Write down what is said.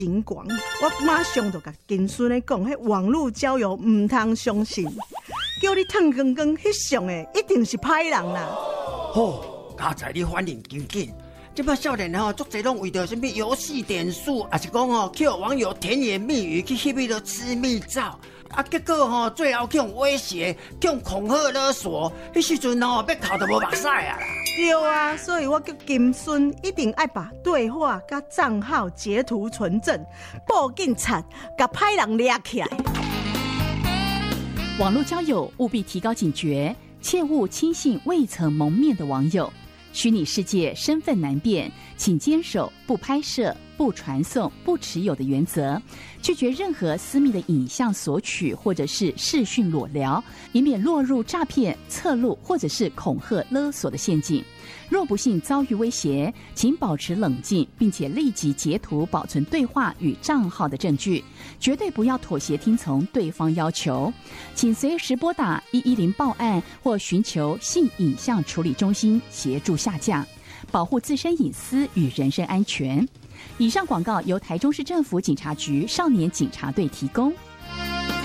情狂，我马上就甲金孙咧讲，迄网络交友唔通相信，叫你烫光光迄上的一定是歹人啦。 好，刚才你反应真紧。这摆少年足侪拢为着什么游戏点数，还是讲去网友甜言蜜语去翕迄吃蜜照，结果最后去用威胁、去用恐吓勒索，迄时阵要哭都无目屎啊啦！ 对啊，所以我叫金孙一定要把对话甲账号截图存证，报警察，甲歹人抓起来。 网络交友务必提高警觉，切勿轻信未曾谋面的网友。虚拟世界身份难辨，请坚守不拍摄、不传送、不持有的原则，拒绝任何私密的影像索取或者是视讯裸聊，以免落入诈骗、侧录或者是恐吓勒索的陷阱。若不幸遭遇威胁，请保持冷静，并且立即截图保存对话与账号的证据，绝对不要妥协听从对方要求。请随时拨打110报案或寻求性影像处理中心协助下架，保护自身隐私与人身安全。以上广告由台中市政府警察局少年警察队提供。